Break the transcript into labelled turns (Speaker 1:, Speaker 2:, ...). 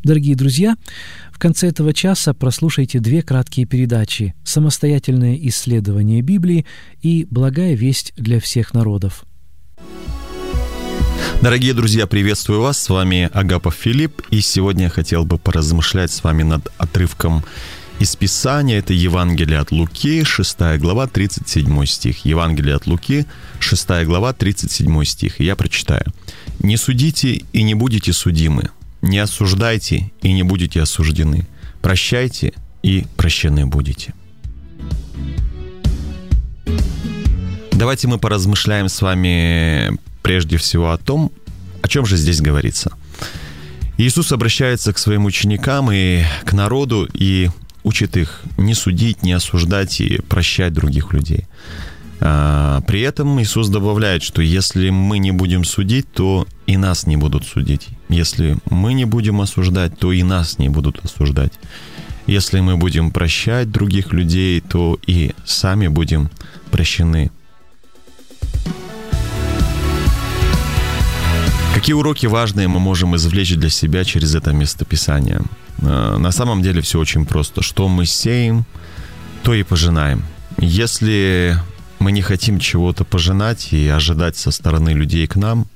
Speaker 1: Дорогие друзья, в конце этого часа прослушайте 2 краткие передачи «Самостоятельное исследование Библии» и «Благая весть для всех народов».
Speaker 2: Дорогие друзья, приветствую вас, с вами Агапов Филипп, и сегодня я хотел бы поразмышлять с вами над отрывком из Писания, это Евангелие от Луки, 6 глава, 37 стих. Евангелие от Луки, 6 глава, 37 стих, и я прочитаю. «Не судите и не будете судимы, не осуждайте и не будете осуждены, прощайте и прощены будете». Давайте мы поразмышляем с вами прежде всего о том, о чем же здесь говорится. Иисус обращается к своим ученикам и к народу и учит их не судить, не осуждать и прощать других людей. При этом Иисус добавляет, что если мы не будем судить, то и нас не будут судить. Если мы не будем осуждать, то и нас не будут осуждать. Если мы будем прощать других людей, то и сами будем прощены. Какие уроки важные мы можем извлечь для себя через это местописание? На самом деле все очень просто. Что мы сеем, то и пожинаем. Если мы не хотим чего-то пожинать и ожидать со стороны людей к нам,